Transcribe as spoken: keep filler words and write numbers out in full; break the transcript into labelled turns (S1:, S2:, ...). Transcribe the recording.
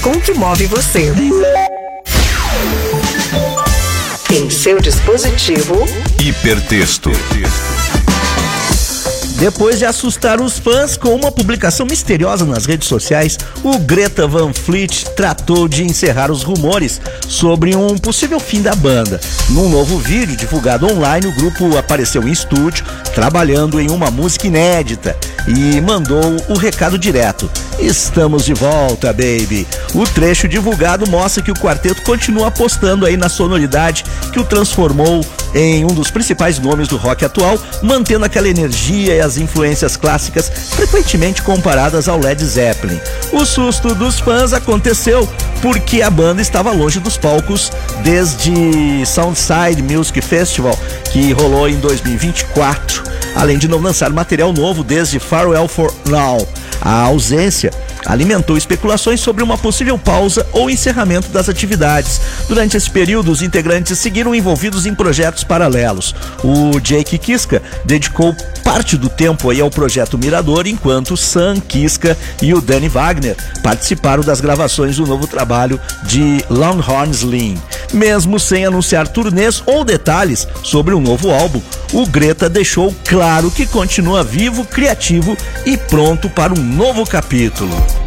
S1: com o que move você. Em seu dispositivo,
S2: Hipertexto.
S3: Depois de assustar os fãs com uma publicação misteriosa nas redes sociais, o Greta Van Fleet tratou de encerrar os rumores sobre um possível fim da banda. Num novo vídeo divulgado online, o grupo apareceu em estúdio, trabalhando em uma música inédita, e mandou o recado direto: "Estamos de volta, baby". O trecho divulgado mostra que o quarteto continua apostando aí na sonoridade que o transformou em um dos principais nomes do rock atual, mantendo aquela energia e as influências clássicas frequentemente comparadas ao Led Zeppelin. O susto dos fãs aconteceu porque a banda estava longe dos palcos desde Soundside Music Festival, que rolou em dois mil e vinte e quatro, além de não lançar material novo desde Farewell for Now. A ausência alimentou especulações sobre uma possível pausa ou encerramento das atividades. Durante esse período, os integrantes seguiram envolvidos em projetos paralelos. O Jake Kiska dedicou parte do tempo aí ao projeto Mirador, enquanto Sam Kiska e o Danny Wagner participaram das gravações do novo trabalho de Longhorn Slim. Mesmo sem anunciar turnês ou detalhes sobre um novo álbum, o Greta deixou claro que continua vivo, criativo e pronto para um novo capítulo.